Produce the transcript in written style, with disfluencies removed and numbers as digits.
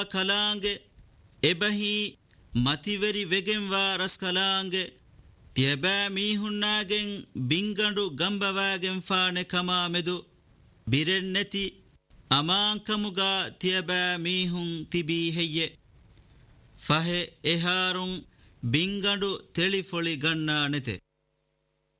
ಕಲಾಂಗೆ ಎಬಹಿ ಮತಿವೆರಿ ವೆಗೆಂವಾ ರಸ್ ಕಲಾಂಗೆ ತಿಯಬಾ ಮೀಹುನ್ನಾಗೆನ್ ಬಿಂಗಂಡು ಗಂಬವಾಗೆನ್ ಫಾಣೆ ಕಮಾ ಮೆದು ಬಿರೆನ್ನತಿ ಅಮಾಂಕಮುಗ ತಿಯಬಾ ಮೀಹುನ್ ತಿಬಿ ಹೆಯ್ಯೆ ಫಹೆ ಎಹಾರುಂ ಬಿಂಗಂಡು ತಿಳಿಫೊಳಿ ಗಣ್ಣಾನೆತೆ